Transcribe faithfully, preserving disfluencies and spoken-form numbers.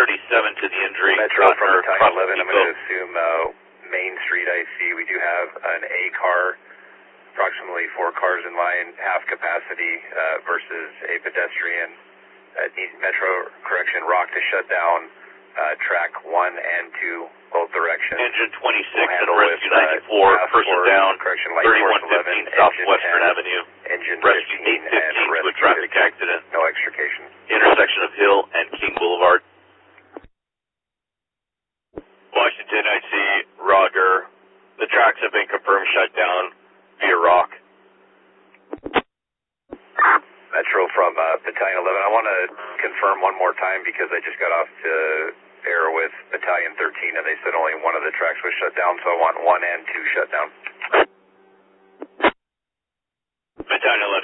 thirty-seven to the injury. Metro from Battalion eleven, I'm going to assume uh, Main Street I C. We do have an A car, approximately four cars in line, half capacity uh, versus a pedestrian. Uh, needs Metro, correction, Rock to shut down uh, track one and two, both directions. Engine twenty-six we'll at Rescue ninety-four, uh, person down, thirty-one fifteen Southwestern Avenue. Engine Rescue fifteen eight fifteen and to a traffic accident. No extrication. Intersection of Hill and King Boulevard. Washington, I see Roger. The tracks have been confirmed shut down via Rock. Metro from uh, Battalion eleven. I want to confirm one more time because I just got off the air with Battalion thirteen and they said only one of the tracks was shut down, so I want one and two shut down. Battalion eleven.